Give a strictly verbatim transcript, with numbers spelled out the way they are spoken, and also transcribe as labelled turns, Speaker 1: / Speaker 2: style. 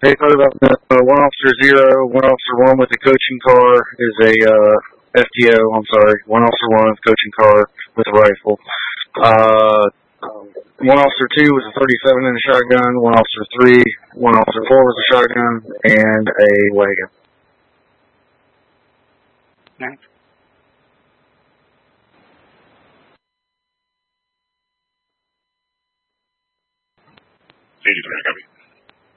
Speaker 1: Hey, sorry about that. Uh, one officer zero, one officer one with the coaching car is a uh, F T O. I'm sorry, one officer one with coaching car with a rifle. Uh, one officer two was a thirty-seven and a shotgun. One officer three, one officer four was a shotgun and a wagon.
Speaker 2: Right.
Speaker 3: eighty-three,